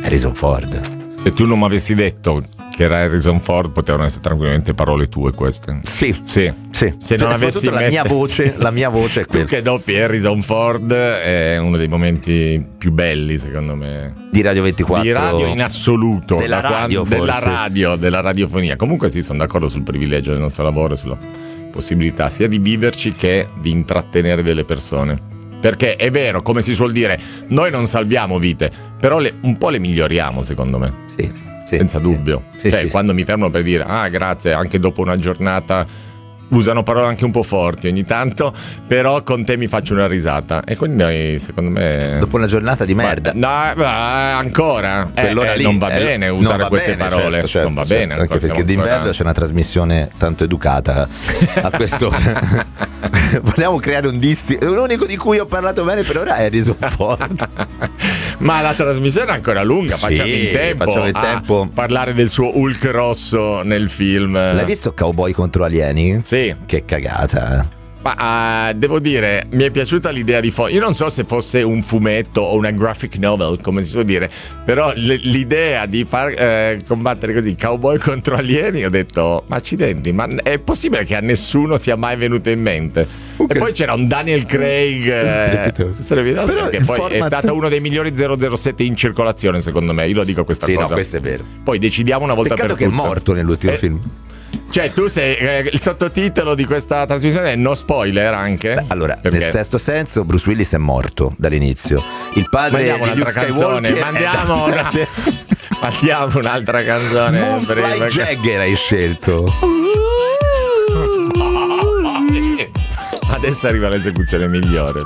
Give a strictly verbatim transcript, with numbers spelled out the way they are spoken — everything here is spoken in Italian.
Harrison Ford. Se tu non mi avessi detto che era Harrison Ford, potevano essere tranquillamente parole tue queste. Sì, sì, sì. Se non avessi la met- mia voce, la mia voce è tu quella. che doppi Harrison Ford è uno dei momenti più belli, secondo me, di Radio ventiquattro, di radio in assoluto, della da radio, quando, della forse. radio, della radiofonia. Comunque sì, sono d'accordo sul privilegio del nostro lavoro, sulla possibilità sia di viverci che di intrattenere delle persone. Perché è vero, come si suol dire, noi non salviamo vite, però le, un po' le miglioriamo, secondo me. Sì, sì, senza sì. dubbio. Sì, cioè, sì, quando mi fermo per dire ah grazie, anche dopo una giornata, usano parole anche un po' forti ogni tanto, però con te mi faccio una risata. E quindi noi, secondo me, dopo una giornata di merda, ma, no, ma ancora eh, eh, lì, non va eh, bene usare va queste bene, parole, certo, certo, non va certo, bene, anche perché d'inverno ancora... c'è una trasmissione tanto educata a questo. Vogliamo creare un dissi, l'unico di cui ho parlato bene per ora è Harrison Ford. Ma la trasmissione è ancora lunga, sì, facciamo in tempo facciamo in tempo a parlare del suo Hulk rosso nel film. L'hai visto Cowboy contro alieni? Sì. Che cagata, eh. Ma uh, devo dire, mi è piaciuta l'idea di fondo. Io non so se fosse un fumetto o una graphic novel, come si suol dire, però l- l'idea di far eh, combattere così cowboy contro alieni, ho detto, ma accidenti, ma è possibile che a nessuno sia mai venuto in mente? Okay. E poi c'era un Daniel Craig eh, strepitoso, strepitoso perché poi format... è stato uno dei migliori zero zero sette in circolazione, secondo me. Io lo dico questa sì, cosa. No, questo è vero. Poi decidiamo una volta Peccato per tutte. Che è morto nell'ultimo eh, film. Cioè tu sei eh, il sottotitolo di questa trasmissione è no spoiler anche. Beh, allora perché? Nel sesto senso Bruce Willis è morto dall'inizio. Il padre mandiamo di Luke Skywalker mandiamo una... mandiamo un'altra canzone. Moves Like Jagger hai scelto. Adesso arriva l'esecuzione migliore.